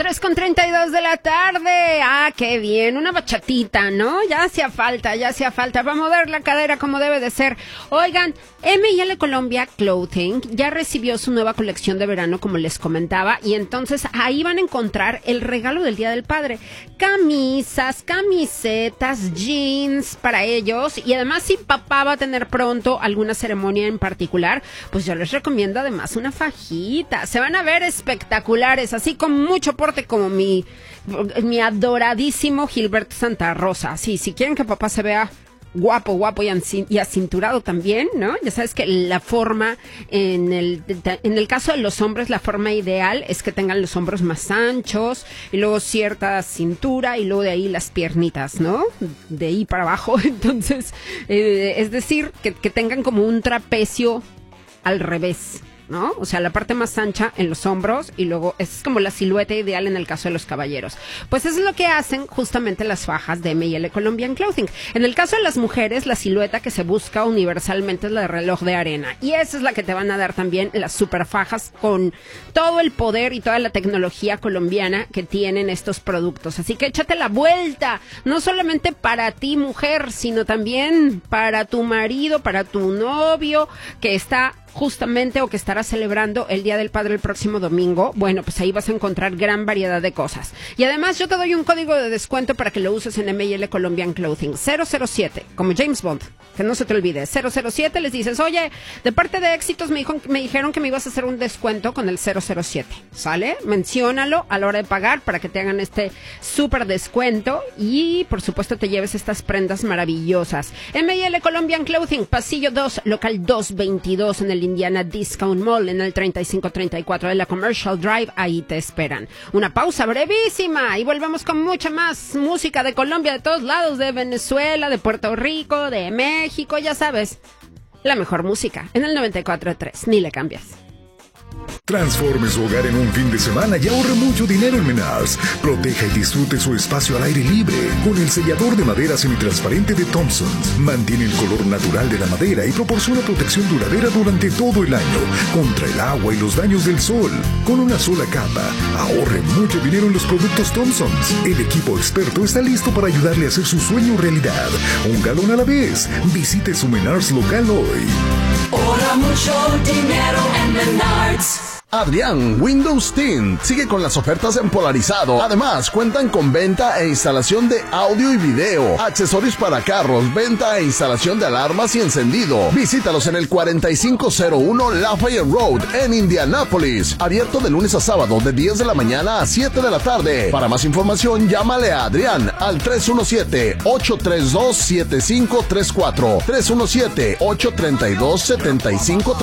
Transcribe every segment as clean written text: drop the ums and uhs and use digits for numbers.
3:32 de la tarde. Ah, qué bien, una bachatita, ¿no? Ya hacía falta. Va a mover la cadera como debe de ser. Oigan, M&L Colombia Clothing ya recibió su nueva colección de verano, como les comentaba, y entonces ahí van a encontrar el regalo del Día del Padre. Camisas, camisetas, jeans para ellos, y además si papá va a tener pronto alguna ceremonia en particular, pues yo les recomiendo además una fajita. Se van a ver espectaculares, así con mucho porte como mi adoradísimo Gilberto Santa Rosa. Sí, si quieren que papá se vea guapo y acinturado también, ¿no? Ya sabes que la forma, en el caso de los hombres, la forma ideal es que tengan los hombros más anchos y luego cierta cintura y luego de ahí las piernitas, ¿no? De ahí para abajo. Entonces, es decir, que tengan como un trapecio al revés, ¿no? O sea, la parte más ancha en los hombros y luego es como la silueta ideal en el caso de los caballeros. Pues eso es lo que hacen justamente las fajas de M&L Colombian Clothing. En el caso de las mujeres, la silueta que se busca universalmente es la de reloj de arena, y esa es la que te van a dar también las super fajas con todo el poder y toda la tecnología colombiana que tienen estos productos. Así que échate la vuelta, no solamente para ti, mujer, sino también para tu marido, para tu novio que está justamente o que estará celebrando el Día del Padre el próximo domingo. Bueno, pues ahí vas a encontrar gran variedad de cosas. Y además yo te doy un código de descuento para que lo uses en M&L Colombian Clothing. 007, como James Bond, que no se te olvide. 007, les dices, oye, de parte de Éxitos me dijeron que me ibas a hacer un descuento con el 007, ¿sale? Menciónalo a la hora de pagar para que te hagan este súper descuento y por supuesto te lleves estas prendas maravillosas. M&L Colombian Clothing, pasillo 2, local 222 en el Indiana Discount Mall, en el 3534 de la Commercial Drive. Ahí te esperan. Una pausa brevísima y volvemos con mucha más música de Colombia, de todos lados, de Venezuela, de Puerto Rico, de México, ya sabes, la mejor música en el 94.3. Ni le cambias. Transforme su hogar en un fin de semana y ahorre mucho dinero en Menards. Proteja y disfrute su espacio al aire libre con el sellador de madera semitransparente de Thompson. Mantiene el color natural de la madera y proporciona protección duradera durante todo el año contra el agua y los daños del sol. Con una sola capa, ahorre mucho dinero en los productos Thompson. El equipo experto está listo para ayudarle a hacer su sueño realidad. Un galón a la vez. Visite su Menards local hoy. Ahorra mucho dinero en Menards. Adrián Windows Tint sigue con las ofertas en polarizado. Además, cuentan con venta e instalación de audio y video, accesorios para carros, venta e instalación de alarmas y encendido. Visítalos en el 4501 Lafayette Road en Indianápolis. Abierto de lunes a sábado de 10 de la mañana a 7 de la tarde. Para más información, llámale a Adrián al 317-832-7534.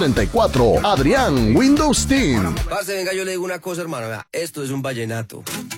317-832-7534. Adrián Windows Tint. Pase, venga, yo le digo una cosa, hermano. Vea, esto es un vallenato.